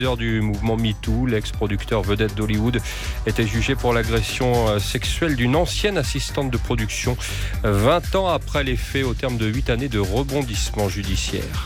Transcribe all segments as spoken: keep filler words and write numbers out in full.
Leader du mouvement MeToo, l'ex-producteur vedette d'Hollywood, était jugé pour l'agression sexuelle d'une ancienne assistante de production, vingt ans après les faits, au terme de huit années de rebondissement judiciaire.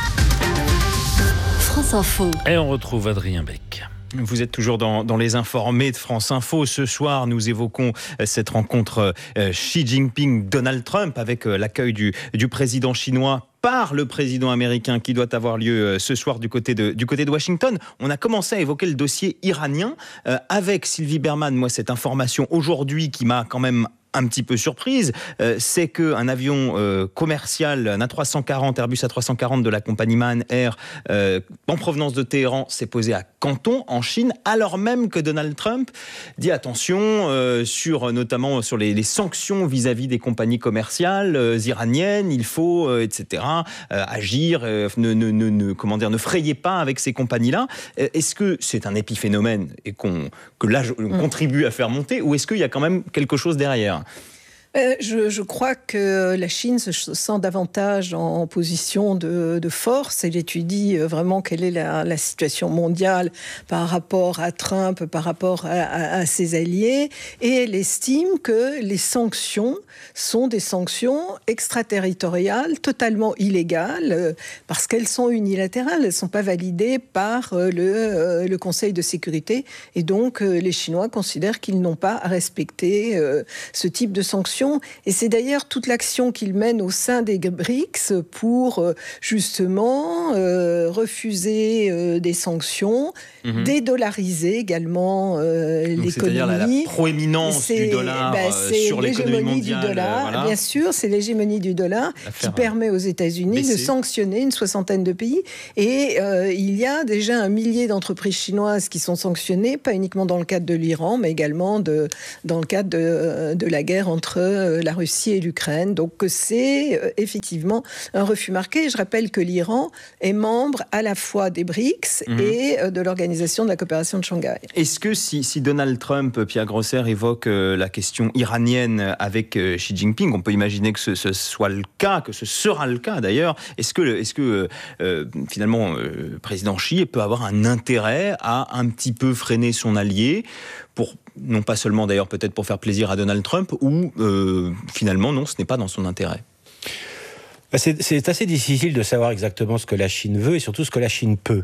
France Info. Et on retrouve Adrien Beck. Vous êtes toujours dans, dans les informés de France Info. Ce soir, nous évoquons cette rencontre euh, Xi Jinping-Donald Trump avec euh, l'accueil du, du président chinois par le président américain qui doit avoir lieu euh, ce soir du côté, de, du côté de Washington. On a commencé à évoquer le dossier iranien euh, avec Sylvie Bermann. Moi, cette information aujourd'hui qui m'a quand même un petit peu surprise, euh, c'est qu'un avion euh, commercial, un A trois cent quarante, Airbus A trois cent quarante de la compagnie MAN Air, euh, en provenance de Téhéran, s'est posé à Canton, en Chine, alors même que Donald Trump dit attention, euh, sur, notamment sur les, les sanctions vis-à-vis des compagnies commerciales euh, iraniennes, il faut, euh, et cetera, euh, agir, euh, ne, ne, ne, ne, comment dire, ne frayez pas avec ces compagnies-là. Euh, est-ce que c'est un épiphénomène et qu'on, que là, on mmh. contribue à faire monter, ou est-ce qu'il y a quand même quelque chose derrière ? Euh, je, je crois que la Chine se sent davantage en position de, de force. Elle étudie vraiment quelle est la, la situation mondiale par rapport à Trump, par rapport à, à, à ses alliés. Et elle estime que les sanctions sont des sanctions extraterritoriales, totalement illégales, parce qu'elles sont unilatérales. Elles ne sont pas validées par le, le Conseil de sécurité. Et donc, les Chinois considèrent qu'ils n'ont pas à respecter ce type de sanctions. Et c'est d'ailleurs toute l'action qu'ils mènent au sein des B R I C S pour euh, justement euh, refuser euh, des sanctions, mmh. dédollariser également euh, l'économie. C'est-à-dire la, la proéminence c'est, du dollar bah, sur l'économie mondiale. Du dollar. Euh, voilà. Bien sûr, c'est l'hégémonie du dollar L'affaire, qui permet aux États-Unis de sanctionner une soixantaine de pays. Et euh, il y a déjà un millier d'entreprises chinoises qui sont sanctionnées, pas uniquement dans le cadre de l'Iran, mais également de, dans le cadre de, de la guerre entre la Russie et l'Ukraine. Donc c'est euh, effectivement un refus marqué. Je rappelle que l'Iran est membre à la fois des B R I C S mmh. et euh, de l'Organisation de la coopération de Shanghai. Est-ce que si, si Donald Trump, Pierre Grosser, évoque euh, la question iranienne avec euh, Xi Jinping, on peut imaginer que ce, ce soit le cas, que ce sera le cas d'ailleurs. Est-ce que, est-ce que euh, finalement, euh, le président Xi peut avoir un intérêt à un petit peu freiner son allié pour, non pas seulement d'ailleurs peut-être pour faire plaisir à Donald Trump, ou euh, finalement non, ce n'est pas dans son intérêt? C'est, c'est assez difficile de savoir exactement ce que la Chine veut et surtout ce que la Chine peut.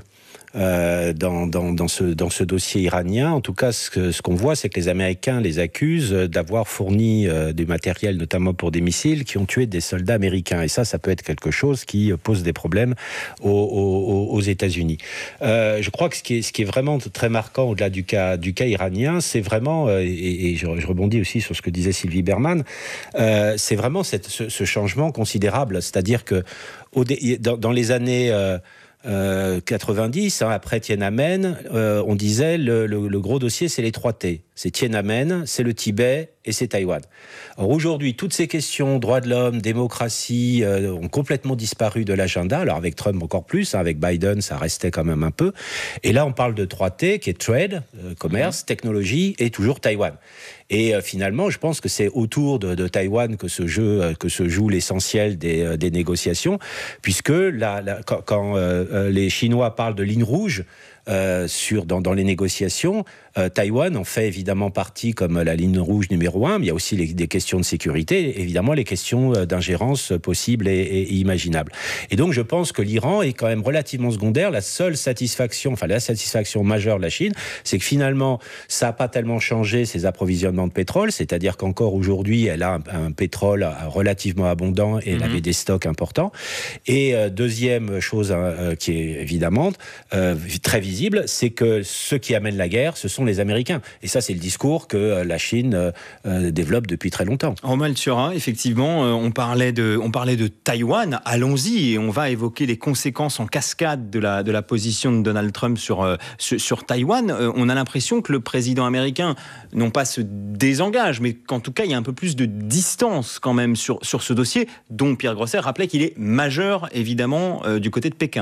Euh, dans, dans, dans, ce, dans ce dossier iranien. En tout cas, ce, que, ce qu'on voit, c'est que les Américains les accusent d'avoir fourni euh, du matériel, notamment pour des missiles, qui ont tué des soldats américains. Et ça, ça peut être quelque chose qui pose des problèmes aux, aux, aux États-Unis. Euh, je crois que ce qui, est, ce qui est vraiment très marquant au-delà du cas, du cas iranien, c'est vraiment, euh, et, et je, je rebondis aussi sur ce que disait Sylvie Bermann, euh, c'est vraiment cette, ce, ce changement considérable. C'est-à-dire que au, dans, dans les années... Euh, Euh, quatre-vingt-dix, hein, après Tiananmen, euh, on disait le, le, le gros dossier, c'est les trois T. C'est Tiananmen, c'est le Tibet et c'est Taïwan. Or aujourd'hui, toutes ces questions, droits de l'homme, démocratie, euh, ont complètement disparu de l'agenda. Alors avec Trump encore plus, hein, avec Biden, ça restait quand même un peu. Et là, on parle de trois T, qui est trade, euh, commerce, technologie et toujours Taïwan. Et euh, finalement, je pense que c'est autour de, de Taïwan que se, jeu, euh, que se joue l'essentiel des, euh, des négociations, puisque la, la, quand, quand euh, les Chinois parlent de ligne rouge, Euh, sur, dans, dans les négociations, euh, Taïwan en fait évidemment partie comme la ligne rouge numéro un, mais il y a aussi les, des questions de sécurité, évidemment les questions d'ingérence possibles et, et, et imaginables. Et donc je pense que l'Iran est quand même relativement secondaire. La seule satisfaction, enfin la satisfaction majeure de la Chine, c'est que finalement ça n'a pas tellement changé ses approvisionnements de pétrole, c'est-à-dire qu'encore aujourd'hui elle a un, un pétrole relativement abondant et elle mmh. avait des stocks importants. Et euh, deuxième chose euh, qui est évidemment euh, très visible, c'est que ceux qui amènent la guerre, ce sont les Américains. Et ça, c'est le discours que la Chine euh, développe depuis très longtemps. Romain Alturas, effectivement, euh, on, parlait de, on parlait de Taïwan. Allons-y, et on va évoquer les conséquences en cascade de la, de la position de Donald Trump sur, euh, sur, sur Taïwan. Euh, on a l'impression que le président américain, non pas se désengage, mais qu'en tout cas, il y a un peu plus de distance quand même sur, sur ce dossier, dont Pierre Grosser rappelait qu'il est majeur, évidemment, euh, du côté de Pékin.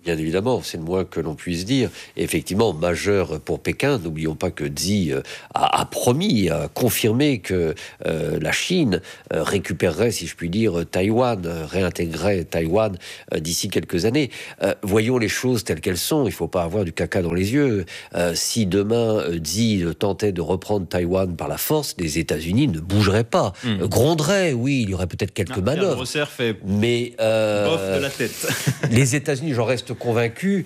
Bien évidemment, c'est le moins que l'on puisse dire. Et effectivement, majeur pour Pékin. N'oublions pas que Xi a, a promis, a confirmé que euh, la Chine euh, récupérerait, si je puis dire, Taïwan, euh, réintégrerait Taïwan euh, d'ici quelques années. Euh, voyons les choses telles qu'elles sont. Il ne faut pas avoir du caca dans les yeux. Euh, si demain euh, Xi tentait de reprendre Taïwan par la force, les États-Unis ne bougeraient pas, mmh. euh, gronderaient. Oui, il y aurait peut-être quelques ah, manœuvres. Grosser fait mais euh, bof de la tête. Les États-Unis, j'en reste convaincu,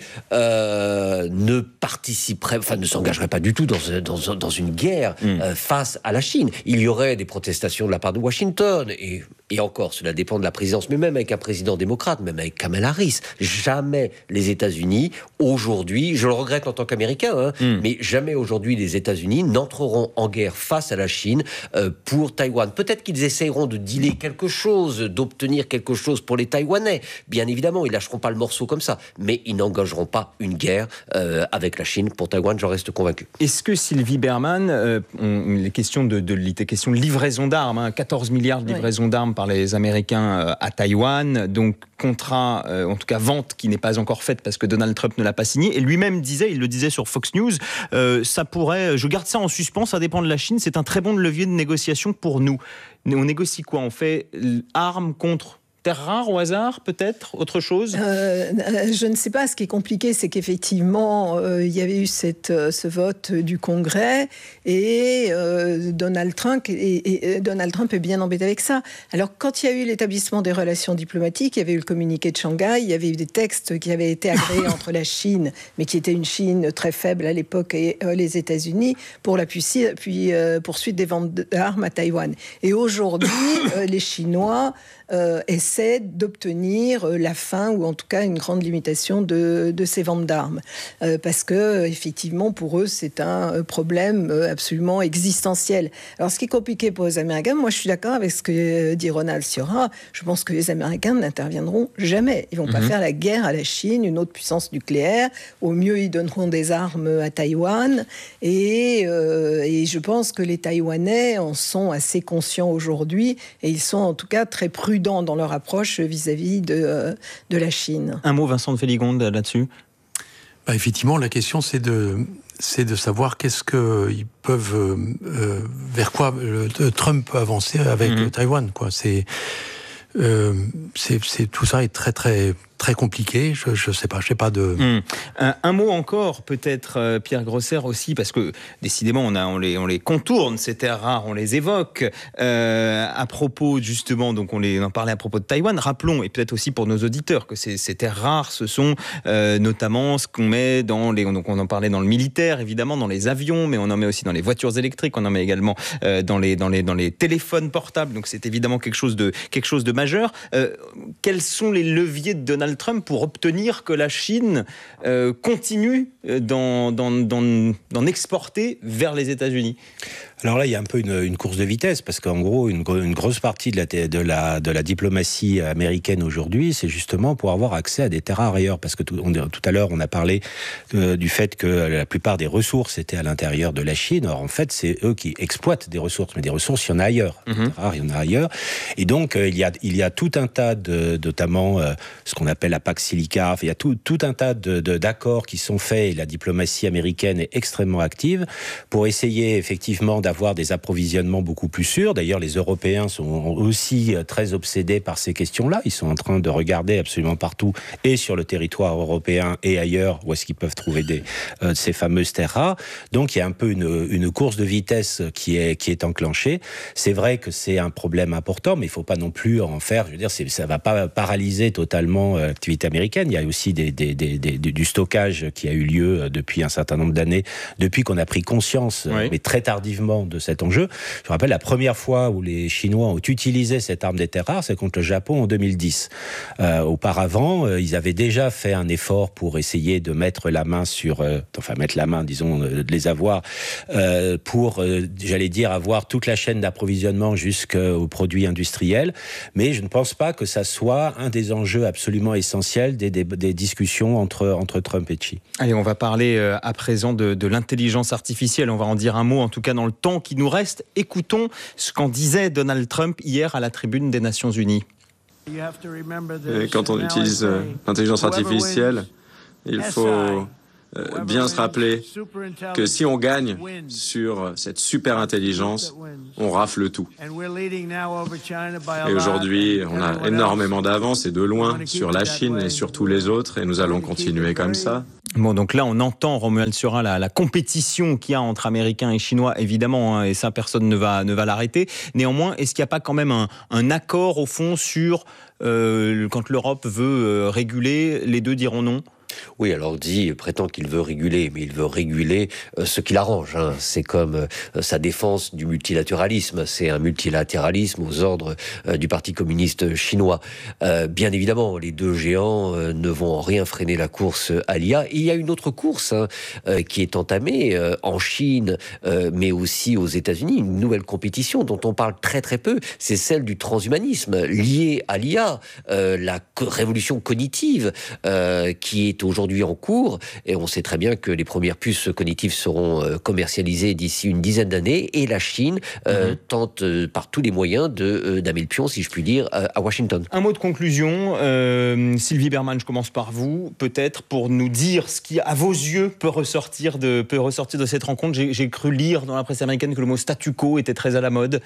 euh, ne participeraient, enfin ne s'engageraient pas du tout dans, dans, dans une guerre mm. euh, face à la Chine. Il y aurait des protestations de la part de Washington, et, et encore, cela dépend de la présidence, mais même avec un président démocrate, même avec Kamala Harris, jamais les États-Unis, aujourd'hui, je le regrette en tant qu'Américain, hein, mm. mais jamais aujourd'hui les États-Unis n'entreront en guerre face à la Chine euh, pour Taïwan. Peut-être qu'ils essayeront de dealer quelque chose, d'obtenir quelque chose pour les Taïwanais. Bien évidemment, ils lâcheront pas le morceau comme ça, mais ils n'engageront pas une guerre euh, avec la Chine pour Taïwan, j'en reste convaincu. Est-ce que Sylvie Bermann, euh, on, les questions de, de, de, questions de livraison d'armes, hein, quatorze milliards de livraison oui. d'armes par les Américains euh, à Taïwan, donc contrat, euh, en tout cas vente qui n'est pas encore faite parce que Donald Trump ne l'a pas signé, et lui-même disait, il le disait sur Fox News, euh, ça pourrait, je garde ça en suspens, ça dépend de la Chine, c'est un très bon levier de négociation pour nous. On négocie quoi? On fait armes contre terres rares au hasard, peut-être? Autre chose euh, Je ne sais pas. Ce qui est compliqué, c'est qu'effectivement, euh, il y avait eu cette, euh, ce vote du Congrès et, euh, Donald Trump, et, et Donald Trump est bien embêté avec ça. Alors, quand il y a eu l'établissement des relations diplomatiques, il y avait eu le communiqué de Shanghai, il y avait eu des textes qui avaient été agréés entre la Chine, mais qui était une Chine très faible à l'époque, et euh, les États-Unis, pour la puis, puis, euh, poursuite des ventes d'armes à Taïwan. Et aujourd'hui, euh, les Chinois Euh, essaie d'obtenir euh, la fin, ou en tout cas une grande limitation de, de ces ventes d'armes. Euh, parce que, effectivement, pour eux, c'est un euh, problème euh, absolument existentiel. Alors, ce qui est compliqué pour les Américains, moi, je suis d'accord avec ce que dit Ronald Sciorra. Je pense que les Américains n'interviendront jamais. Ils ne vont mm-hmm. pas faire la guerre à la Chine, une autre puissance nucléaire. Au mieux, ils donneront des armes à Taïwan. Et, euh, et je pense que les Taïwanais en sont assez conscients aujourd'hui. Et ils sont, en tout cas, très prudents dans leur approche vis-à-vis de, de la Chine. Un mot, Vincent de Féligonde, là-dessus? Bah, effectivement, la question, c'est de, c'est de savoir qu'est-ce qu'ils peuvent, euh, vers quoi euh, Trump peut avancer avec mmh. Taïwan, quoi. C'est, euh, c'est, c'est, tout ça est très, très, très compliqué. Je, je sais pas, je sais pas de. Mmh. Un, un mot encore, peut-être, euh, Pierre Grosser aussi, parce que décidément, on a, on les, on les contourne, ces terres rares, on les évoque. Euh, à propos justement, donc on les, on en parlait à propos de Taïwan. Rappelons, et peut-être aussi pour nos auditeurs, que ces, ces terres rares, ce sont euh, notamment ce qu'on met dans les, donc on en parlait dans le militaire, évidemment, dans les avions, mais on en met aussi dans les voitures électriques, on en met également euh, dans les, dans les, dans les téléphones portables. Donc c'est évidemment quelque chose de, quelque chose de majeur. Euh, quels sont les leviers de Donald Trump pour obtenir que la Chine euh, continue d'en, d'en, d'en, d'en exporter vers les États-Unis? Alors là, il y a un peu une, une course de vitesse, parce qu'en gros, une, une grosse partie de la, de, la, de la diplomatie américaine aujourd'hui, c'est justement pour avoir accès à des terres rares ailleurs. Parce que tout, on, tout à l'heure, on a parlé euh, du fait que la plupart des ressources étaient à l'intérieur de la Chine. Or, en fait, c'est eux qui exploitent des ressources. Mais des ressources, il y en a ailleurs. Mm-hmm. Des terres rares, il y en a ailleurs. Et donc, euh, il, y a, il y a tout un tas, de, notamment euh, ce qu'on appelle la Pax Silica, il y a tout, tout un tas de, de, d'accords qui sont faits, et la diplomatie américaine est extrêmement active, pour essayer effectivement d'avoir des approvisionnements beaucoup plus sûrs. D'ailleurs, les Européens sont aussi très obsédés par ces questions-là. Ils sont en train de regarder absolument partout, et sur le territoire européen et ailleurs, où est-ce qu'ils peuvent trouver des, euh, ces fameuses terres rares. Donc, il y a un peu une, une course de vitesse qui est, qui est enclenchée. C'est vrai que c'est un problème important, mais il ne faut pas non plus en faire, je veux dire, c'est, ça ne va pas paralyser totalement l'activité américaine. Il y a aussi des, des, des, des, du stockage qui a eu lieu depuis un certain nombre d'années, depuis qu'on a pris conscience, oui. mais très tardivement, de cet enjeu. Je me rappelle la première fois où les Chinois ont utilisé cette arme des terres rares, c'est contre le Japon en deux mille dix. Euh, auparavant, euh, ils avaient déjà fait un effort pour essayer de mettre la main sur, euh, enfin mettre la main, disons, euh, de les avoir, euh, pour, euh, j'allais dire, avoir toute la chaîne d'approvisionnement jusqu'aux produits industriels. Mais je ne pense pas que ça soit un des enjeux absolument essentiels des, des, des discussions entre, entre Trump et Xi. Allez, on va parler euh, à présent de, de l'intelligence artificielle. On va en dire un mot, en tout cas dans le temps qui nous reste. Écoutons ce qu'en disait Donald Trump hier à la tribune des Nations Unies. Et quand on utilise euh, l'intelligence artificielle, Il faut euh, bien se rappeler que si on gagne sur cette super intelligence, on rafle tout. Et aujourd'hui, on a énormément d'avance et de loin sur la Chine et sur tous les autres, et nous allons continuer comme ça. Bon, donc là, on entend, Romuald Surin, la, la compétition qu'il y a entre Américains et Chinois, évidemment, hein, et ça, personne ne va, ne va l'arrêter. Néanmoins, est-ce qu'il n'y a pas quand même un, un accord, au fond, sur euh, quand l'Europe veut euh, réguler, les deux diront non ? Oui, alors dit prétend qu'il veut réguler, mais il veut réguler euh, ce qui l'arrange. Hein. C'est comme euh, sa défense du multilatéralisme. C'est un multilatéralisme aux ordres euh, du Parti communiste chinois. Euh, bien évidemment, les deux géants euh, ne vont en rien freiner la course à l'I A. Et il y a une autre course hein, euh, qui est entamée euh, en Chine, euh, mais aussi aux États-Unis. Une nouvelle compétition dont on parle très très peu. C'est celle du transhumanisme lié à l'I A, euh, la co- révolution cognitive euh, qui est aujourd'hui en cours, et on sait très bien que les premières puces cognitives seront euh, commercialisées d'ici une dizaine d'années, et la Chine euh, mmh. tente euh, par tous les moyens de, euh, damer le pion, si je puis dire, euh, à Washington. Un mot de conclusion, euh, Sylvie Bermann, je commence par vous, peut-être pour nous dire ce qui, à vos yeux, peut ressortir de, peut ressortir de cette rencontre. J'ai, j'ai cru lire dans la presse américaine que le mot statu quo était très à la mode.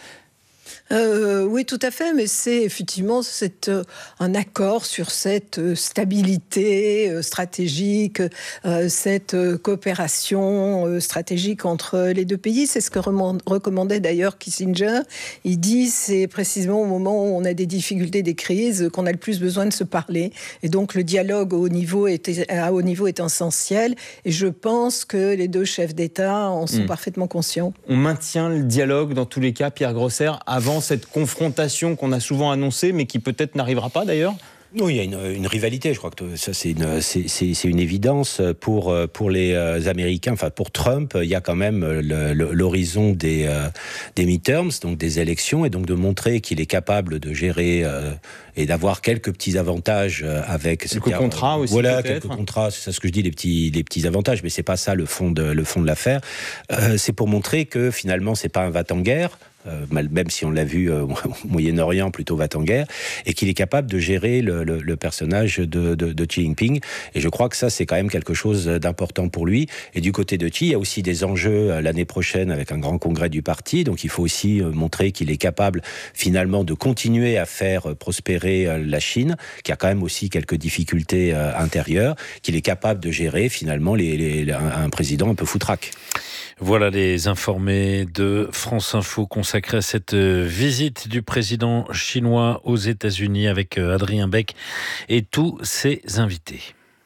Euh, oui, tout à fait, mais c'est effectivement c'est, euh, un accord sur cette euh, stabilité euh, stratégique, euh, cette euh, coopération euh, stratégique entre les deux pays. C'est ce que remand- recommandait d'ailleurs Kissinger. Il dit c'est précisément au moment où on a des difficultés, des crises, qu'on a le plus besoin de se parler. Et donc le dialogue au niveau est, à haut niveau est essentiel. Et je pense que les deux chefs d'État en sont mmh. parfaitement conscients. On maintient le dialogue dans tous les cas, Pierre Grosser, avant cette confrontation qu'on a souvent annoncée, mais qui peut-être n'arrivera pas d'ailleurs ? Oui, il y a une, une rivalité, je crois que ça c'est une, c'est, c'est, c'est une évidence pour, pour les Américains, enfin pour Trump, il y a quand même le, le, l'horizon des, des midterms, donc des élections, et donc de montrer qu'il est capable de gérer euh, et d'avoir quelques petits avantages avec... Quelques contrats aussi Voilà, peut-être. quelques contrats, c'est ça ce que je dis, les petits, les petits avantages, mais c'est pas ça le fond de, le fond de l'affaire. Euh, c'est pour montrer que finalement c'est pas un va-t-en-guerre, Euh, même si on l'a vu euh, au Moyen-Orient plutôt va-t-en-guerre, et qu'il est capable de gérer le, le, le personnage de, de, de Xi Jinping. Et je crois que ça, c'est quand même quelque chose d'important pour lui. Et du côté de Xi, il y a aussi des enjeux euh, l'année prochaine avec un grand congrès du parti. Donc il faut aussi euh, montrer qu'il est capable finalement de continuer à faire euh, prospérer euh, la Chine, qui a quand même aussi quelques difficultés euh, intérieures, qu'il est capable de gérer finalement les, les, les, un, un président un peu foutraque. Voilà les informés de France Info consacrés à cette visite du président chinois aux États-Unis avec Adrien Beck et tous ses invités.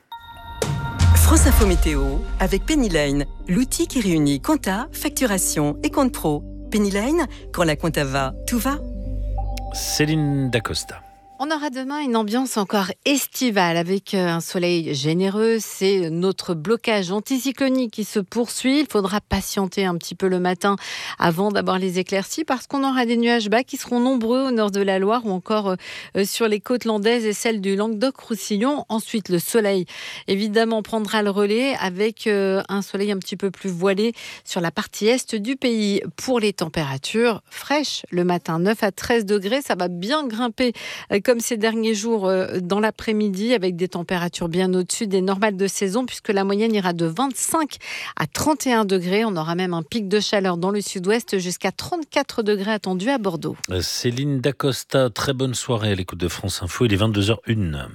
France Info Météo avec Pennyline, l'outil qui réunit compta, facturation et compte pro. Pennyline, quand la compta va, tout va. Céline Dacosta. On aura demain une ambiance encore estivale avec un soleil généreux. C'est notre blocage anticyclonique qui se poursuit. Il faudra patienter un petit peu le matin avant d'avoir les éclaircies parce qu'on aura des nuages bas qui seront nombreux au nord de la Loire ou encore sur les côtes landaises et celles du Languedoc-Roussillon. Ensuite, le soleil, évidemment, prendra le relais avec un soleil un petit peu plus voilé sur la partie est du pays. Pour les températures fraîches, le matin, neuf à treize degrés, ça va bien grimper comme ces derniers jours dans l'après-midi, avec des températures bien au-dessus des normales de saison, puisque la moyenne ira de vingt-cinq à trente et un degrés. On aura même un pic de chaleur dans le sud-ouest, jusqu'à trente-quatre degrés attendus à Bordeaux. Céline Dacosta, très bonne soirée à l'écoute de France Info. Il est vingt-deux heures une.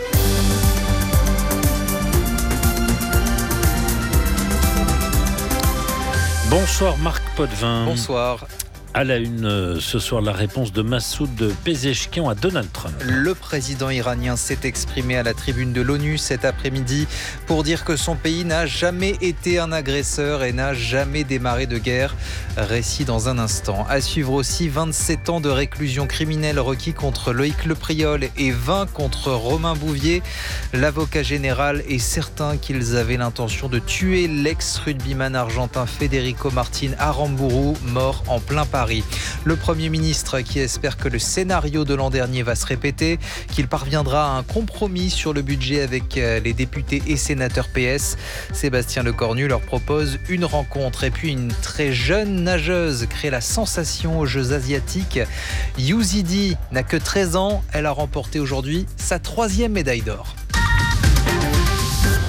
Bonsoir Marc Potvin. Bonsoir. À la une ce soir, la réponse de Massoud Pezeshkian à Donald Trump. Le président iranien s'est exprimé à la tribune de l'ONU cet après-midi pour dire que son pays n'a jamais été un agresseur et n'a jamais démarré de guerre. Récit dans un instant. À suivre aussi vingt-sept ans de réclusion criminelle requis contre Loïc Lepriol et vingt contre Romain Bouvier. L'avocat général est certain qu'ils avaient l'intention de tuer l'ex-rugbyman argentin Federico Martin Aramburu, mort en plein Paris. Le Premier ministre qui espère que le scénario de l'an dernier va se répéter, qu'il parviendra à un compromis sur le budget avec les députés et sénateurs P S. Sébastien Lecornu leur propose une rencontre. Et puis une très jeune nageuse crée la sensation aux Jeux asiatiques. Youzidi n'a que treize ans. Elle a remporté aujourd'hui sa troisième médaille d'or.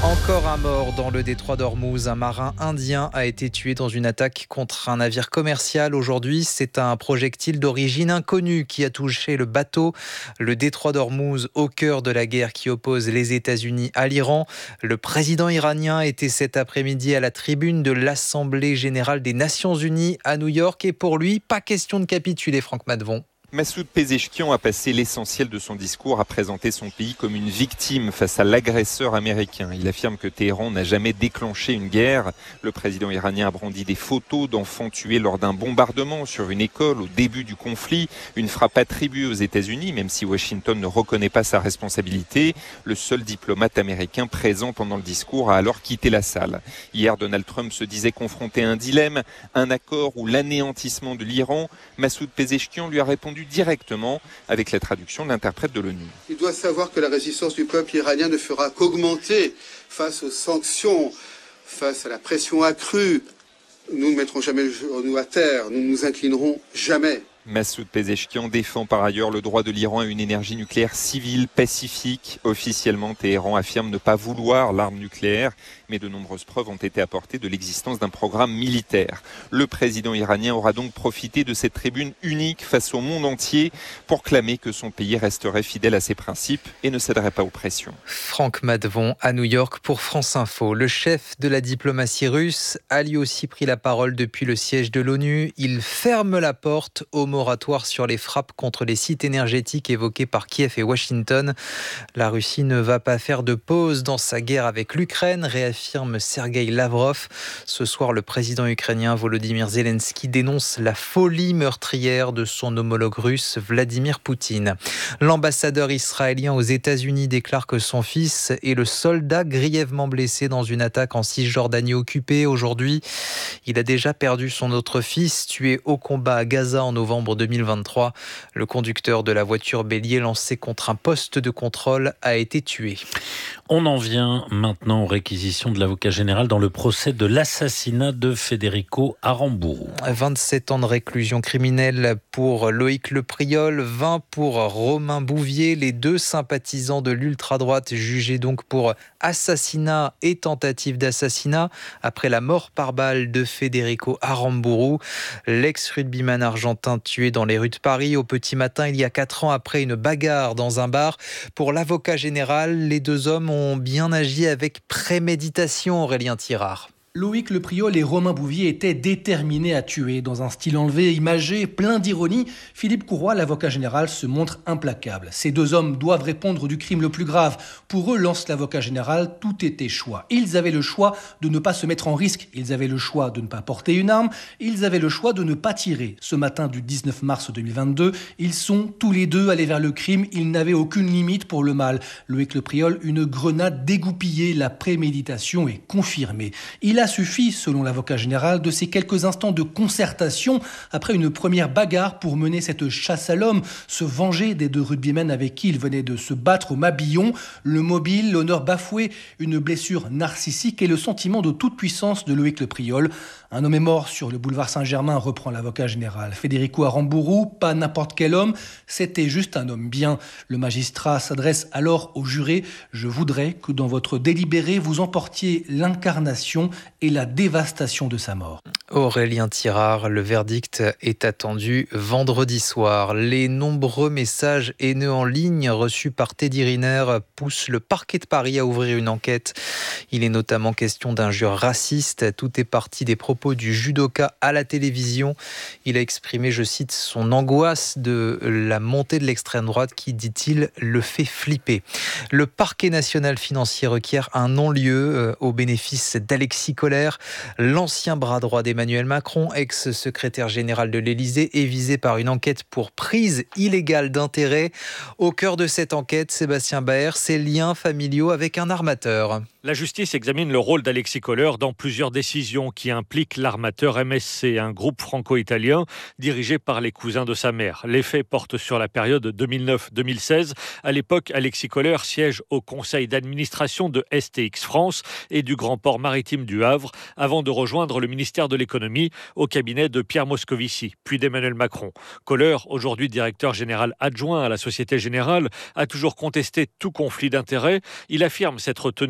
Encore un mort dans le détroit d'Ormuz. Un marin indien a été tué dans une attaque contre un navire commercial. Aujourd'hui, c'est un projectile d'origine inconnue qui a touché le bateau. Le détroit d'Ormuz, au cœur de la guerre qui oppose les États-Unis à l'Iran. Le président iranien était cet après-midi à la tribune de l'Assemblée générale des Nations unies à New York. Et pour lui, pas question de capituler, Franck Madevon. Massoud Pezeshkian a passé l'essentiel de son discours à présenter son pays comme une victime face à l'agresseur américain. Il affirme que Téhéran n'a jamais déclenché une guerre. Le président iranien a brandi des photos d'enfants tués lors d'un bombardement sur une école au début du conflit. Une frappe attribuée aux États-Unis, même si Washington ne reconnaît pas sa responsabilité. Le seul diplomate américain présent pendant le discours a alors quitté la salle. Hier, Donald Trump se disait confronté à un dilemme, un accord ou l'anéantissement de l'Iran. Massoud Pezeshkian lui a répondu directement avec la traduction de l'interprète de l'ONU. Il doit savoir que la résistance du peuple iranien ne fera qu'augmenter face aux sanctions, face à la pression accrue. Nous ne mettrons jamais le genou à terre, nous ne nous inclinerons jamais. Massoud Pezeshkian défend par ailleurs le droit de l'Iran à une énergie nucléaire civile pacifique. Officiellement, Téhéran affirme ne pas vouloir l'arme nucléaire, mais de nombreuses preuves ont été apportées de l'existence d'un programme militaire. Le président iranien aura donc profité de cette tribune unique face au monde entier pour clamer que son pays resterait fidèle à ses principes et ne céderait pas aux pressions. Franck Madevon à New York pour France Info. Le chef de la diplomatie russe a lui aussi pris la parole depuis le siège de l'ONU. Il ferme la porte au moratoire sur les frappes contre les sites énergétiques évoqués par Kiev et Washington. La Russie ne va pas faire de pause dans sa guerre avec l'Ukraine, réaffirme Sergueï Lavrov. Ce soir, le président ukrainien Volodymyr Zelensky dénonce la folie meurtrière de son homologue russe Vladimir Poutine. L'ambassadeur israélien aux États-Unis déclare que son fils est le soldat grièvement blessé dans une attaque en Cisjordanie occupée. Aujourd'hui, il a déjà perdu son autre fils, tué au combat à Gaza en novembre deux mille vingt-trois. Le conducteur de la voiture bélier lancée contre un poste de contrôle a été tué. On en vient maintenant aux réquisitions de l'avocat général dans le procès de l'assassinat de Federico Aramburu. vingt-sept ans de réclusion criminelle pour Loïc Lepriol, vingt pour Romain Bouvier, les deux sympathisants de l'ultra-droite jugés donc pour assassinat et tentative d'assassinat après la mort par balle de Federico Aramburu, l'ex-rugbyman argentin tué dans les rues de Paris au petit matin il y a quatre ans après une bagarre dans un bar. Pour l'avocat général, les deux hommes ont bien agi avec préméditation, Aurélien Tirard. Loïc Lepriol et Romain Bouvier étaient déterminés à tuer. Dans un style enlevé, imagé, plein d'ironie, Philippe Courroy, l'avocat général, se montre implacable. Ces deux hommes doivent répondre du crime le plus grave. Pour eux, lance l'avocat général, tout était choix. Ils avaient le choix de ne pas se mettre en risque. Ils avaient le choix de ne pas porter une arme. Ils avaient le choix de ne pas tirer. Ce matin du dix-neuf mars deux mille vingt-deux, ils sont tous les deux allés vers le crime. Ils n'avaient aucune limite pour le mal. Loïc Lepriol, une grenade dégoupillée. La préméditation est confirmée. Il a suffi, selon l'avocat général, de ces quelques instants de concertation après une première bagarre pour mener cette chasse à l'homme, se venger des deux rugbymen avec qui il venait de se battre au Mabillon. Le mobile, l'honneur bafoué, une blessure narcissique et le sentiment de toute puissance de Loïc Lepriol. Un homme est mort sur le boulevard Saint-Germain, reprend l'avocat général. Federico Aramburu, pas n'importe quel homme, c'était juste un homme bien. Le magistrat s'adresse alors au juré. Je voudrais que dans votre délibéré, vous emportiez l'incarnation et la dévastation de sa mort. Aurélien Tirard, le verdict est attendu vendredi soir. Les nombreux messages haineux en ligne reçus par Teddy Riner poussent le parquet de Paris à ouvrir une enquête. Il est notamment question d'injures racistes. Tout est parti des propos du judoka à la télévision. Il a exprimé, je cite, son angoisse de la montée de l'extrême droite qui, dit-il, le fait flipper. Le parquet national financier requiert un non-lieu au bénéfice d'Alexis Kohler. L'ancien bras droit d'Emmanuel Macron, ex-secrétaire général de l'Élysée, est visé par une enquête pour prise illégale d'intérêt. Au cœur de cette enquête, Sébastien Baer, ses liens familiaux avec un armateur. La justice examine le rôle d'Alexis Kohler dans plusieurs décisions qui impliquent l'armateur M S C, un groupe franco-italien dirigé par les cousins de sa mère. Les faits portent sur la période deux mille neuf deux mille seize. À l'époque, Alexis Kohler siège au conseil d'administration de S T X France et du Grand Port Maritime du Havre avant de rejoindre le ministère de l'économie au cabinet de Pierre Moscovici, puis d'Emmanuel Macron. Kohler, aujourd'hui directeur général adjoint à la Société Générale, a toujours contesté tout conflit d'intérêts. Il affirme s'être tenu à l'écart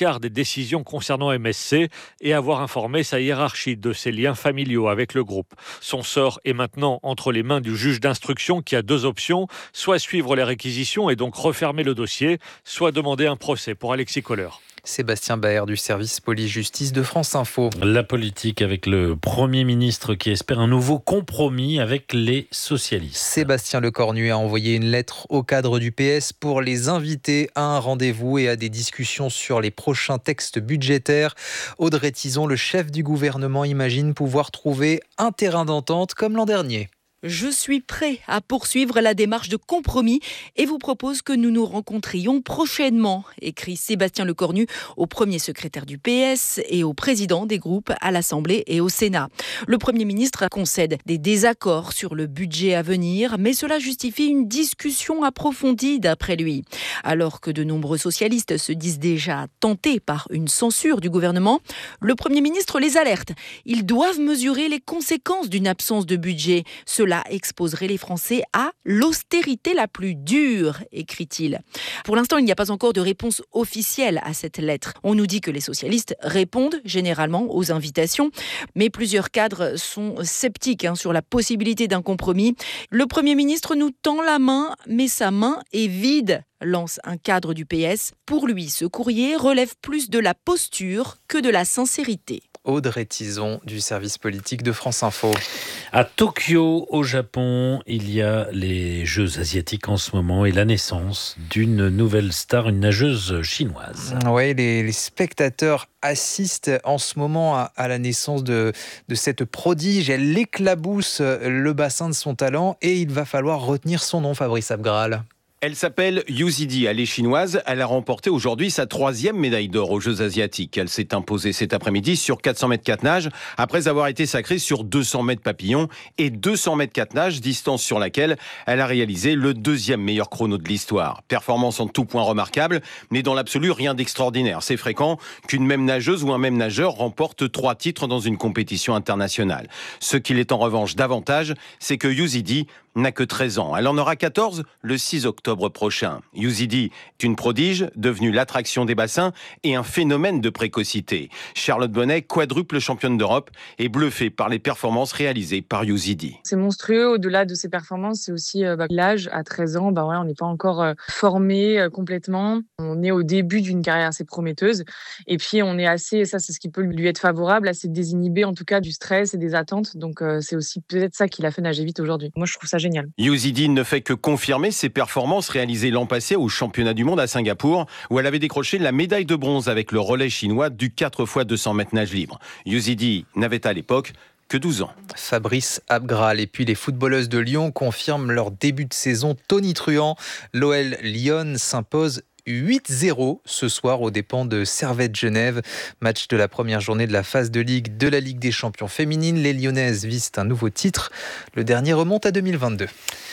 quart des décisions concernant M S C et avoir informé sa hiérarchie de ses liens familiaux avec le groupe. Son sort est maintenant entre les mains du juge d'instruction qui a deux options, soit suivre les réquisitions et donc refermer le dossier, soit demander un procès pour Alexis Kohler. Sébastien Baer du service police-justice de France Info. La politique avec le Premier ministre qui espère un nouveau compromis avec les socialistes. Sébastien Lecornu a envoyé une lettre au cadre du P S pour les inviter à un rendez-vous et à des discussions sur les prochains textes budgétaires. Audrey Tizon, le chef du gouvernement, imagine pouvoir trouver un terrain d'entente comme l'an dernier. Je suis prêt à poursuivre la démarche de compromis et vous propose que nous nous rencontrions prochainement, écrit Sébastien Lecornu au premier secrétaire du P S et au président des groupes à l'Assemblée et au Sénat. Le Premier ministre concède des désaccords sur le budget à venir, mais cela justifie une discussion approfondie d'après lui. Alors que de nombreux socialistes se disent déjà tentés par une censure du gouvernement, le Premier ministre les alerte. Ils doivent mesurer les conséquences d'une absence de budget. Cela exposerait les Français à l'austérité la plus dure, écrit-il. Pour l'instant, il n'y a pas encore de réponse officielle à cette lettre. On nous dit que les socialistes répondent généralement aux invitations, mais plusieurs cadres sont sceptiques hein, sur la possibilité d'un compromis. Le Premier ministre nous tend la main, mais sa main est vide, lance un cadre du P S. Pour lui, ce courrier relève plus de la posture que de la sincérité. Audrey Tizon du service politique de France Info. À Tokyo, au Japon, il y a les Jeux asiatiques en ce moment et la naissance d'une nouvelle star, une nageuse chinoise. Oui, les, les spectateurs assistent en ce moment à, à la naissance de, de cette prodige. Elle éclabousse le bassin de son talent et il va falloir retenir son nom, Fabrice Abgral. Elle s'appelle Yu Zidi, elle est chinoise. Elle a remporté aujourd'hui sa troisième médaille d'or aux Jeux Asiatiques. Elle s'est imposée cet après-midi sur quatre cents mètres quatre nages, après avoir été sacrée sur deux cents mètres papillon et deux cents mètres quatre nages, distance sur laquelle elle a réalisé le deuxième meilleur chrono de l'histoire. Performance en tout point remarquable, mais dans l'absolu, rien d'extraordinaire. C'est fréquent qu'une même nageuse ou un même nageur remporte trois titres dans une compétition internationale. Ce qu'il est en revanche davantage, c'est que Yu Zidi n'a que treize ans. Elle en aura quatorze le six octobre prochain. Yu Zidi est une prodige, devenue l'attraction des bassins et un phénomène de précocité. Charlotte Bonnet, quadruple championne d'Europe, est bluffée par les performances réalisées par Yu Zidi. C'est monstrueux. Au-delà de ses performances, c'est aussi euh, bah, l'âge. À treize ans, bah, ouais, on n'est pas encore euh, formé euh, complètement. On est au début d'une carrière assez prometteuse. Et puis, on est assez, ça c'est ce qui peut lui être favorable, assez désinhibé en tout cas du stress et des attentes. Donc, euh, c'est aussi peut-être ça qui l'a fait nager vite aujourd'hui. Moi, je trouve ça génial. Yu Zidi ne fait que confirmer ses performances réalisées l'an passé au championnat du monde à Singapour, où elle avait décroché la médaille de bronze avec le relais chinois du quatre fois deux cents mètres nage libre. Yu Zidi n'avait à l'époque que douze ans. Fabrice Abgral. Et puis les footballeuses de Lyon confirment leur début de saison tonitruant. L'O L Lyon s'impose huit zéro ce soir aux dépens de Servette Genève. Match de la première journée de la phase de Ligue de la Ligue des Champions féminines. Les Lyonnaises visent un nouveau titre. Le dernier remonte à deux mille vingt-deux.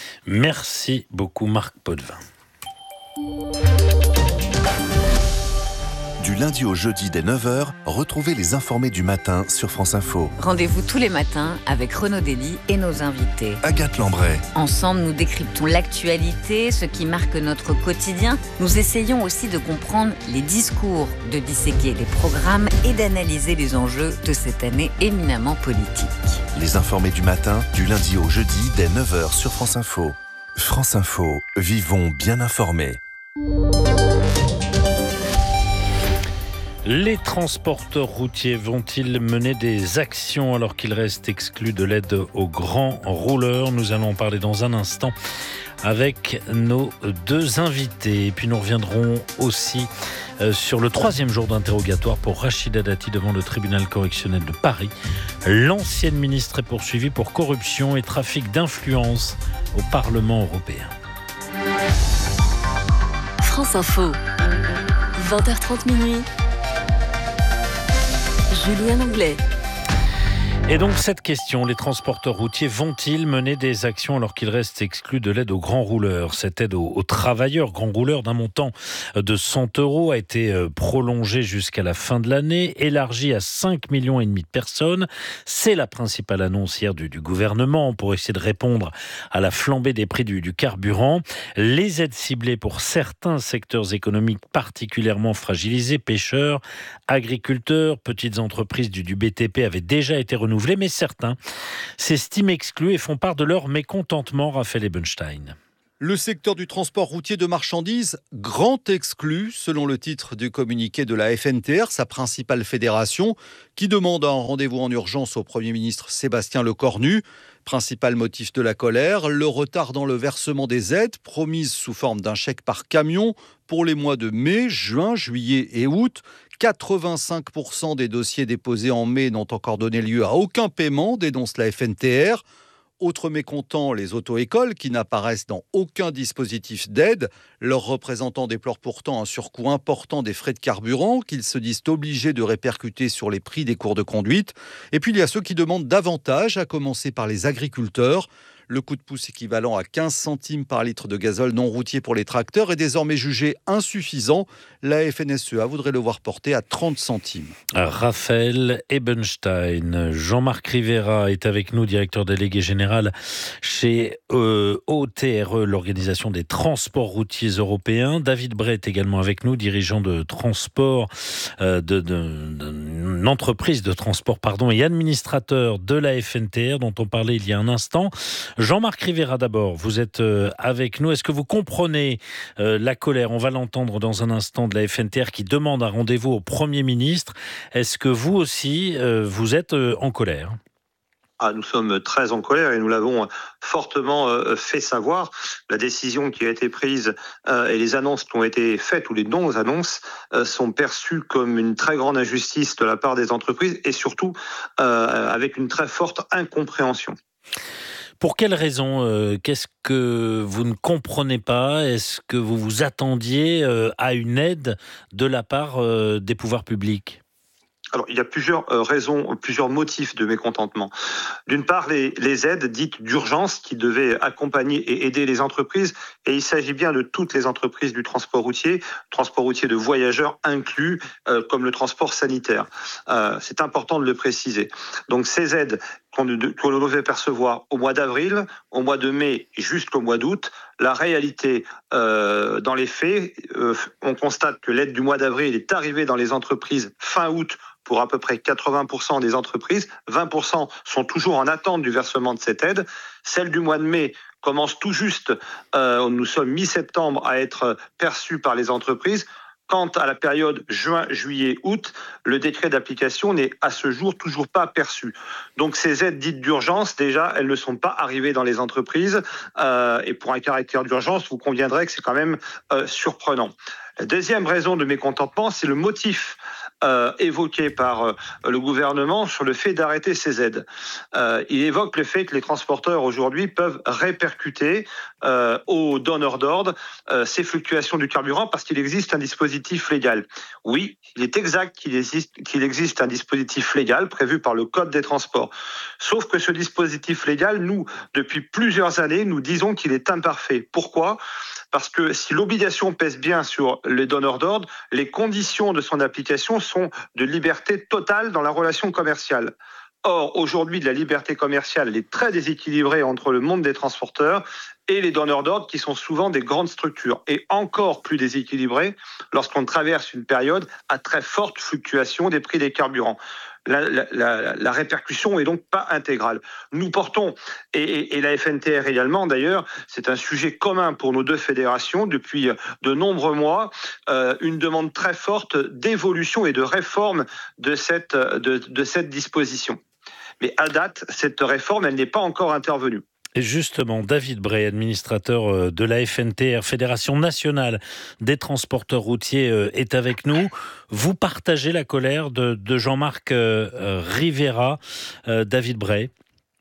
Merci beaucoup Marc Potvin. Du lundi au jeudi dès neuf heures, retrouvez les informés du matin sur France Info. Rendez-vous tous les matins avec Renaud Dely et nos invités. Agathe Lambray. Ensemble, nous décryptons l'actualité, ce qui marque notre quotidien. Nous essayons aussi de comprendre les discours, de disséquer les programmes et d'analyser les enjeux de cette année éminemment politique. Les informés du matin, du lundi au jeudi dès neuf heures sur France Info. France Info, vivons bien informés. Les transporteurs routiers vont-ils mener des actions alors qu'ils restent exclus de l'aide aux grands rouleurs ? Nous allons en parler dans un instant avec nos deux invités. Et puis nous reviendrons aussi sur le troisième jour d'interrogatoire pour Rachida Dati devant le tribunal correctionnel de Paris. L'ancienne ministre est poursuivie pour corruption et trafic d'influence au Parlement européen. France Info, vingt heures trente minuit. Julien Anglais. Et donc cette question, les transporteurs routiers vont-ils mener des actions alors qu'ils restent exclus de l'aide aux grands rouleurs ? Cette aide aux, aux travailleurs grands rouleurs d'un montant de cent euros a été prolongée jusqu'à la fin de l'année, élargie à cinq millions et demi de personnes. C'est la principale annonce hier du, du gouvernement pour essayer de répondre à la flambée des prix du, du carburant. Les aides ciblées pour certains secteurs économiques particulièrement fragilisés, pêcheurs, agriculteurs, petites entreprises du, du B T P avaient déjà été renouvelées. Mais certains s'estiment exclus et font part de leur mécontentement. Raphaël Ebenstein. Le secteur du transport routier de marchandises, grand exclu, selon le titre du communiqué de la F N T R, sa principale fédération, qui demande un rendez-vous en urgence au Premier ministre Sébastien Lecornu. Principal motif de la colère, le retard dans le versement des aides, promises sous forme d'un chèque par camion pour les mois de mai, juin, juillet et août. quatre-vingt-cinq pour cent des dossiers déposés en mai n'ont encore donné lieu à aucun paiement, dénonce la F N T R. Autres mécontents, les auto-écoles qui n'apparaissent dans aucun dispositif d'aide. Leurs représentants déplorent pourtant un surcoût important des frais de carburant qu'ils se disent obligés de répercuter sur les prix des cours de conduite. Et puis il y a ceux qui demandent davantage, à commencer par les agriculteurs. Le coup de pouce équivalent à quinze centimes par litre de gazole non routier pour les tracteurs est désormais jugé insuffisant. La F N S E A voudrait le voir porté à trente centimes. Raphaël Ebenstein. Jean-Marc Rivera est avec nous, directeur délégué général chez euh, O T R E, l'Organisation des transports routiers européens. David Bray est également avec nous, dirigeant de transport, euh, de, de, d'une entreprise de transport pardon, et administrateur de la F N T R dont on parlait il y a un instant. Jean-Marc Rivera d'abord, vous êtes avec nous. Est-ce que vous comprenez euh, la colère, on va l'entendre dans un instant, de la F N T R qui demande un rendez-vous au Premier ministre. Est-ce que vous aussi, euh, vous êtes euh, en colère ? Ah, nous sommes très en colère et nous l'avons fortement euh, fait savoir. La décision qui a été prise euh, et les annonces qui ont été faites ou les non-annonces euh, sont perçues comme une très grande injustice de la part des entreprises et surtout euh, avec une très forte incompréhension. Pour quelles raisons euh, Qu'est-ce que vous ne comprenez pas ? Est-ce que vous vous attendiez euh, à une aide de la part euh, des pouvoirs publics ? Alors, il y a plusieurs euh, raisons, plusieurs motifs de mécontentement. D'une part, les, les aides dites d'urgence qui devaient accompagner et aider les entreprises. Et il s'agit bien de toutes les entreprises du transport routier, transport routier de voyageurs inclus, euh, comme le transport sanitaire. Euh, c'est important de le préciser. Donc, ces aides qu'on, qu'on devait percevoir au mois d'avril, au mois de mai et jusqu'au mois d'août, la réalité, euh, dans les faits, euh, on constate que l'aide du mois d'avril est arrivée dans les entreprises fin août pour à peu près quatre-vingts pour cent des entreprises. vingt pour cent sont toujours en attente du versement de cette aide. Celle du mois de mai commence tout juste, euh, nous sommes mi-septembre, à être perçue par les entreprises. Quant à la période juin, juillet, août, le décret d'application n'est à ce jour toujours pas perçu. Donc ces aides dites d'urgence, déjà, elles ne sont pas arrivées dans les entreprises. Euh, et pour un caractère d'urgence, vous conviendrez que c'est quand même euh, surprenant. La deuxième raison de mécontentement, c'est le motif euh, évoqué par euh, le gouvernement sur le fait d'arrêter ces aides. Euh, il évoque le fait que les transporteurs aujourd'hui peuvent répercuter euh, aux donneurs d'ordre euh, ces fluctuations du carburant parce qu'il existe un dispositif légal. Oui, il est exact qu'il existe, qu'il existe un dispositif légal prévu par le Code des transports. Sauf que ce dispositif légal, nous, depuis plusieurs années, nous disons qu'il est imparfait. Pourquoi ? Parce que si l'obligation pèse bien sur les donneurs d'ordre, les conditions de son application sont de liberté totale dans la relation commerciale. Or, aujourd'hui, la liberté commerciale elle est très déséquilibrée entre le monde des transporteurs et les donneurs d'ordre qui sont souvent des grandes structures et encore plus déséquilibrée lorsqu'on traverse une période à très forte fluctuation des prix des carburants. La, la, la, la répercussion est donc pas intégrale. Nous portons, et, et, et la F N T R également d'ailleurs, c'est un sujet commun pour nos deux fédérations depuis de nombreux mois, euh, une demande très forte d'évolution et de réforme de cette, de, de cette disposition. Mais à date, cette réforme, elle n'est pas encore intervenue. Et justement, David Bray, administrateur de la F N T R, Fédération nationale des transporteurs routiers, est avec nous. Vous partagez la colère de, de Jean-Marc euh, Rivera. Euh, David Bray.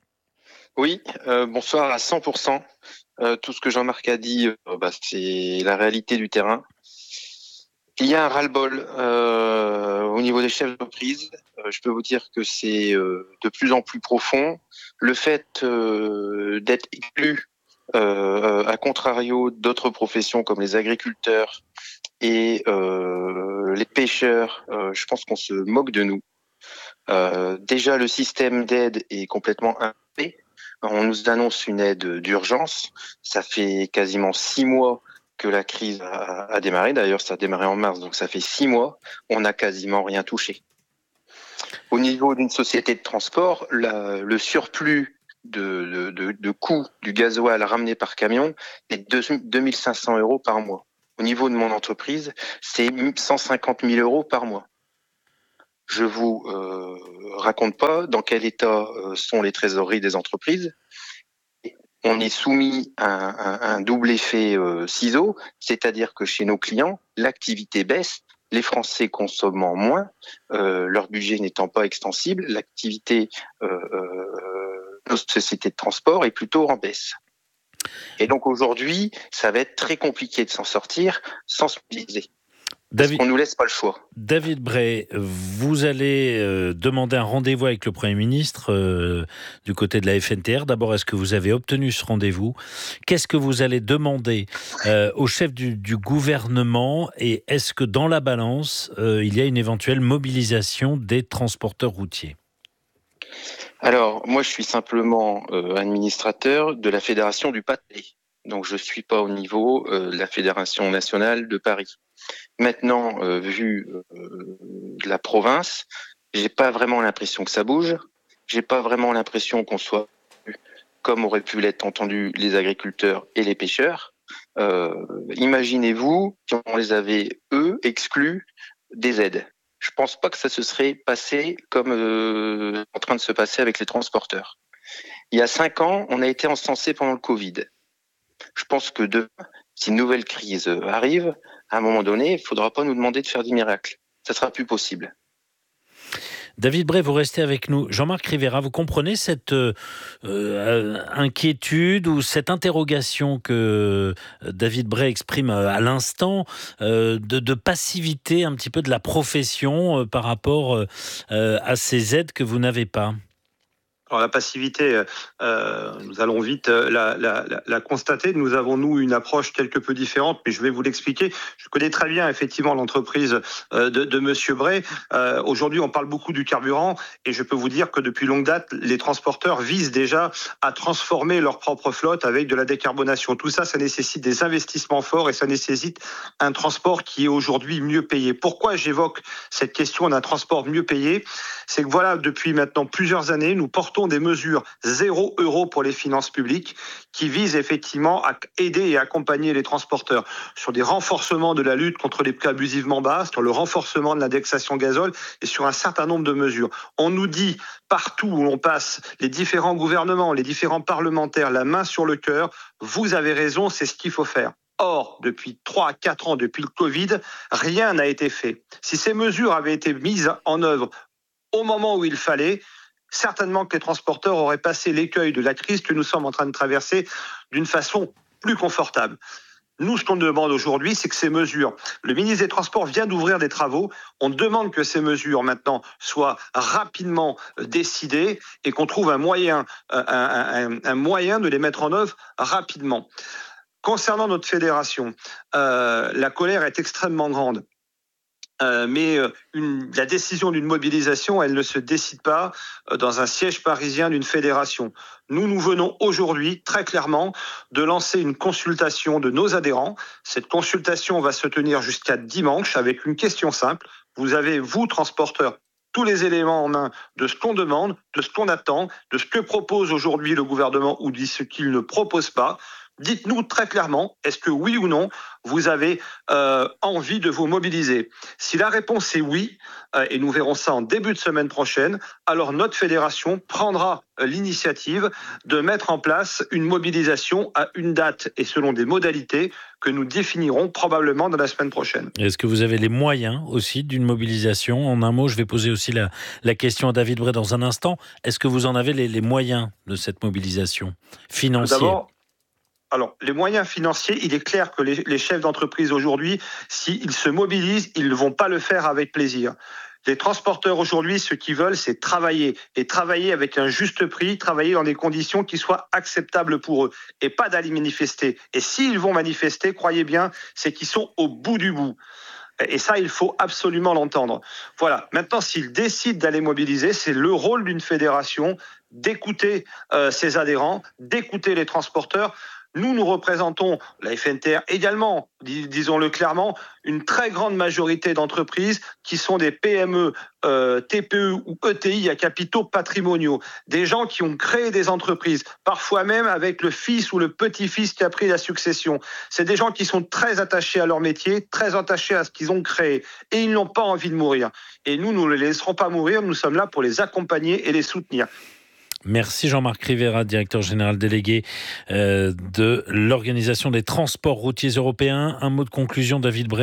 Oui, euh, bonsoir à cent pour cent. Euh, tout ce que Jean-Marc a dit, euh, bah, c'est la réalité du terrain. Il y a un ras-le-bol euh, au niveau des chefs d'entreprise. Euh, je peux vous dire que c'est euh, de plus en plus profond. Le fait euh, d'être exclu, euh, à contrario d'autres professions comme les agriculteurs et euh, les pêcheurs, euh, je pense qu'on se moque de nous. Euh, déjà, le système d'aide est complètement impayé. On nous annonce une aide d'urgence. Ça fait quasiment six mois que la crise a, a démarré. D'ailleurs, ça a démarré en mars, donc ça fait six mois. On n'a quasiment rien touché. Au niveau d'une société de transport, la, le surplus de, de, de, de coûts du gasoil ramené par camion est de deux mille cinq cents euros par mois. Au niveau de mon entreprise, c'est cent cinquante mille euros par mois. Je vous euh, raconte pas dans quel état euh, sont les trésoreries des entreprises. On est soumis à un, un, un double effet euh, ciseau, c'est-à-dire que chez nos clients, l'activité baisse, les Français consommant moins, euh, leur budget n'étant pas extensible, l'activité euh, euh, de nos sociétés de transport est plutôt en baisse. Et donc aujourd'hui, ça va être très compliqué de s'en sortir sans se mobiliser. David, on ne nous laisse pas le choix. David Bray, vous allez euh, demander un rendez-vous avec le Premier ministre euh, du côté de la F N T R. D'abord, est-ce que vous avez obtenu ce rendez-vous ? Qu'est-ce que vous allez demander euh, au chef du, du gouvernement ? Et est-ce que dans la balance, euh, il y a une éventuelle mobilisation des transporteurs routiers ? Alors, moi, je suis simplement euh, administrateur de la Fédération du Pas-de-Calais. Donc, je ne suis pas au niveau euh, de la Fédération nationale de Paris. Maintenant, euh, vu euh, de la province, j'ai pas vraiment l'impression que ça bouge. J'ai pas vraiment l'impression qu'on soit comme auraient pu l'être entendu les agriculteurs et les pêcheurs. Euh, imaginez-vous si on les avait eux exclus des aides. Je pense pas que ça se serait passé comme euh, en train de se passer avec les transporteurs. Il y a cinq ans, on a été encensé pendant le Covid. Je pense que demain, si une nouvelle crise arrive, à un moment donné, il ne faudra pas nous demander de faire des miracles. Ça sera plus possible. David Bray, vous restez avec nous. Jean-Marc Rivera, vous comprenez cette euh, euh, inquiétude ou cette interrogation que David Bray exprime à l'instant euh, de, de passivité un petit peu de la profession euh, par rapport euh, à ces aides que vous n'avez pas ? Alors la passivité, euh, nous allons vite la, la, la, la constater. Nous avons, nous, une approche quelque peu différente, mais je vais vous l'expliquer. Je connais très bien, effectivement, l'entreprise euh, de, de Monsieur Bray. Euh, aujourd'hui, on parle beaucoup du carburant, et je peux vous dire que depuis longue date, les transporteurs visent déjà à transformer leur propre flotte avec de la décarbonation. Tout ça, ça nécessite des investissements forts et ça nécessite un transport qui est aujourd'hui mieux payé. Pourquoi j'évoque cette question d'un transport mieux payé ? C'est que voilà, depuis maintenant plusieurs années, nous portons des mesures zéro euro pour les finances publiques qui visent effectivement à aider et accompagner les transporteurs sur des renforcements de la lutte contre les prix abusivement bas, sur le renforcement de l'indexation gazole et sur un certain nombre de mesures. On nous dit partout où l'on passe, les différents gouvernements, les différents parlementaires, la main sur le cœur, vous avez raison, c'est ce qu'il faut faire. Or, depuis trois à quatre ans, depuis le Covid, rien n'a été fait. Si ces mesures avaient été mises en œuvre au moment où il fallait, certainement que les transporteurs auraient passé l'écueil de la crise que nous sommes en train de traverser d'une façon plus confortable. Nous, ce qu'on demande aujourd'hui, c'est que ces mesures, le ministre des Transports vient d'ouvrir des travaux, on demande que ces mesures maintenant soient rapidement décidées et qu'on trouve un moyen, un, un, un moyen de les mettre en œuvre rapidement. Concernant notre fédération, euh, la colère est extrêmement grande. Euh, mais une, la décision d'une mobilisation, elle ne se décide pas dans un siège parisien d'une fédération. Nous, nous venons aujourd'hui, très clairement, de lancer une consultation de nos adhérents. Cette consultation va se tenir jusqu'à dimanche avec une question simple. Vous avez, vous, transporteurs, tous les éléments en main de ce qu'on demande, de ce qu'on attend, de ce que propose aujourd'hui le gouvernement ou de ce qu'il ne propose pas. Dites-nous très clairement, est-ce que oui ou non, vous avez euh, envie de vous mobiliser ? Si la réponse est oui, euh, et nous verrons ça en début de semaine prochaine, alors notre fédération prendra euh, l'initiative de mettre en place une mobilisation à une date et selon des modalités que nous définirons probablement dans la semaine prochaine. Est-ce que vous avez les moyens aussi d'une mobilisation ? En un mot, je vais poser aussi la, la question à David Bray dans un instant. Est-ce que vous en avez les, les moyens de cette mobilisation financière ? D'abord, Alors, les moyens financiers, il est clair que les, les chefs d'entreprise aujourd'hui, s'ils se mobilisent, ils ne vont pas le faire avec plaisir. Les transporteurs aujourd'hui, ce qu'ils veulent, c'est travailler. Et travailler avec un juste prix, travailler dans des conditions qui soient acceptables pour eux. Et pas d'aller manifester. Et s'ils vont manifester, croyez bien, c'est qu'ils sont au bout du bout. Et ça, il faut absolument l'entendre. Voilà. Maintenant, s'ils décident d'aller mobiliser, c'est le rôle d'une fédération d'écouter euh, ses adhérents, d'écouter les transporteurs. Nous, nous représentons, la F N T R également, dis- disons-le clairement, une très grande majorité d'entreprises qui sont des P M E, euh, T P E ou E T I à capitaux patrimoniaux. Des gens qui ont créé des entreprises, parfois même avec le fils ou le petit-fils qui a pris la succession. C'est des gens qui sont très attachés à leur métier, très attachés à ce qu'ils ont créé. Et ils n'ont pas envie de mourir. Et nous, nous ne les laisserons pas mourir. Nous sommes là pour les accompagner et les soutenir. Merci Jean-Marc Rivera, directeur général délégué euh, de l'Organisation des transports routiers européens. Un mot de conclusion, David Bray.